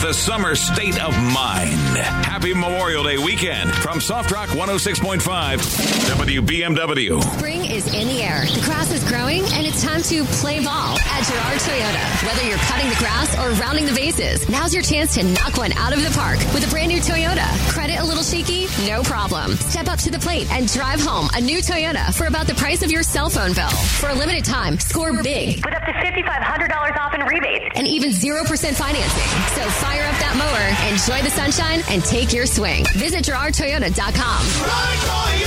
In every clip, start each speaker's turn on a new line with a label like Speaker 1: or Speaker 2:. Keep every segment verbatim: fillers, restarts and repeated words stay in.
Speaker 1: the summer state of mind. Happy Memorial Day weekend from Soft Rock one oh six point five W B M W.
Speaker 2: Spring is in the air. The grass is growing, and it's time to play ball at Girard Toyota. Whether you're cutting the grass or rounding the bases, now's your chance to knock one out of the park with a brand new Toyota. Credit a little shaky? No problem. Step up to the plate and drive home a new Toyota for about the price of your cell phone bill. For a limited time, score big with up to five thousand five hundred dollars off in rebates and even zero percent financing. So fire up that mower, enjoy the sunshine, and take your swing. Visit Girard Toyota dot com.
Speaker 3: Girard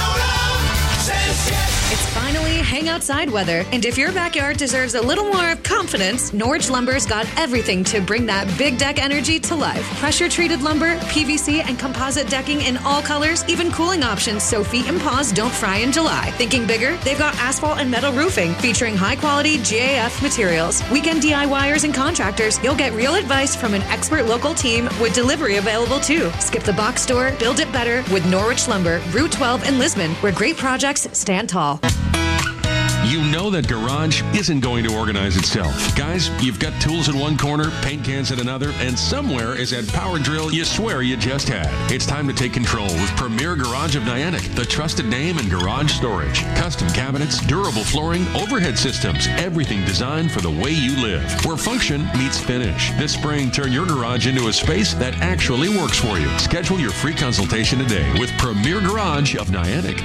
Speaker 3: Toyota says yes.
Speaker 4: It's finally hang outside weather, and if your backyard deserves a little more confidence, Norwich Lumber's got everything to bring that big deck energy to life. Pressure-treated lumber, P V C, and composite decking in all colors, even cooling options so feet and paws don't fry in July. Thinking bigger? They've got asphalt and metal roofing featuring high-quality G A F materials. Weekend D I Y ers and contractors, you'll get real advice from an expert local team with delivery available too. Skip the box store, build it better with Norwich Lumber, Route twelve in Lisbon, where great projects stand tall.
Speaker 5: You know that garage isn't going to organize itself. Guys, you've got tools in one corner, paint cans in another, and somewhere is that power drill you swear you just had. It's time to take control with Premier Garage of Niantic, the trusted name in garage storage. Custom cabinets, durable flooring, overhead systems, everything designed for the way you live. Where function meets finish. This spring, turn your garage into a space that actually works for you. Schedule your free consultation today with Premier Garage of Niantic.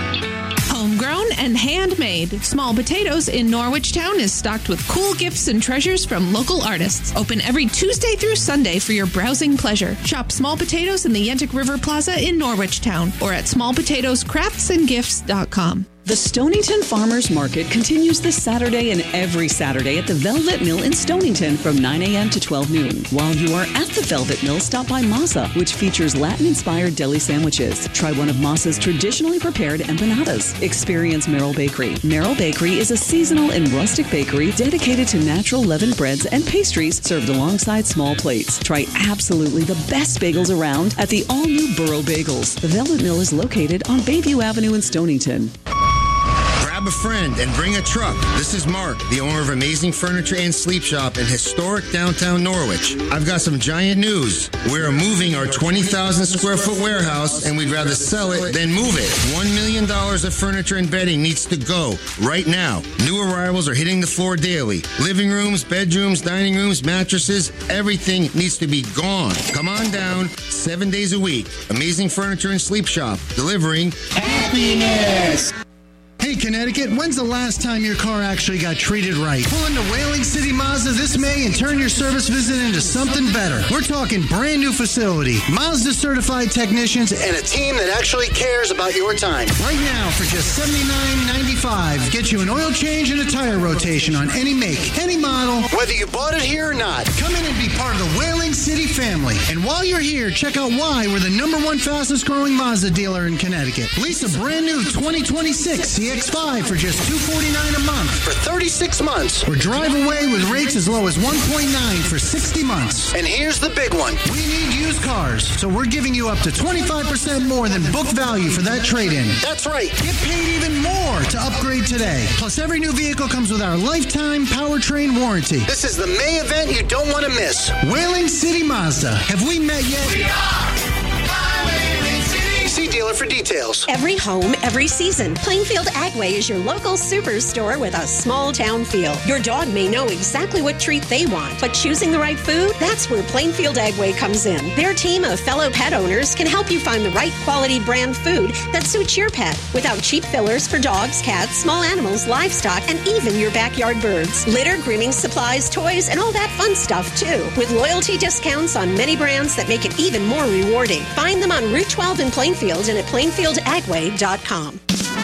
Speaker 6: Homegrown and handmade. Small Potatoes in Norwich Town is stocked with cool gifts and treasures from local artists. Open every Tuesday through Sunday for your browsing pleasure. Shop Small Potatoes in the Yentic River Plaza in Norwich Town or at small potatoes crafts and gifts dot com.
Speaker 7: The Stonington Farmers Market continues this Saturday and every Saturday at the Velvet Mill in Stonington from nine a.m. to twelve noon. While you are at the Velvet Mill, stop by Masa, which features Latin-inspired deli sandwiches. Try one of Masa's traditionally prepared empanadas. Experience Merrill Bakery. Merrill Bakery is a seasonal and rustic bakery dedicated to natural leavened breads and pastries served alongside small plates. Try absolutely the best bagels around at the all-new Burrow Bagels. The Velvet Mill is located on Bayview Avenue in Stonington.
Speaker 8: Grab a friend and bring a truck. This is Mark, the owner of Amazing Furniture and Sleep Shop in historic downtown Norwich. I've got some giant news. We're moving our twenty thousand square foot warehouse, and we'd rather sell it than move it. One million dollars of furniture and bedding needs to go right now. New arrivals are hitting the floor daily. Living rooms, bedrooms, dining rooms, mattresses, everything needs to be gone. Come on down, seven days a week. Amazing Furniture and Sleep Shop, delivering happiness.
Speaker 9: Hey, Connecticut, when's the last time your car actually got treated right? Pull into Whaling City Mazda this May and turn your service visit into something better. We're talking brand new facility, Mazda certified technicians, and a team that actually cares about your time. Right now, for just seventy-nine ninety-five, get you an oil change and a tire rotation on any make, any model, whether you bought it here or not. Come in and be part of the Whaling City family. And while you're here, check out why we're the number one fastest growing Mazda dealer in Connecticut. Lease a brand new twenty twenty-six C X five for just two hundred forty-nine dollars a month for thirty-six months, or drive away with rates as low as one point nine for sixty months. And here's the big one. We need used cars, so we're giving you up to twenty-five percent more than book value for that trade-in. That's right. Get paid even more to upgrade today. Plus, every new vehicle comes with our lifetime powertrain warranty. This is the May event you don't want to miss. Whaling City Mazda. Have we met yet? We are. See dealer for details.
Speaker 10: Every home, every season. Plainfield Agway is your local superstore with a small town feel. Your dog may know exactly what treat they want, but choosing the right food, that's where Plainfield Agway comes in. Their team of fellow pet owners can help you find the right quality brand food that suits your pet without cheap fillers for dogs, cats, small animals, livestock, and even your backyard birds. Litter, grooming supplies, toys, and all that fun stuff too. With loyalty discounts on many brands that make it even more rewarding. Find them on Route twelve in Plainfield and at plainfield agway dot com.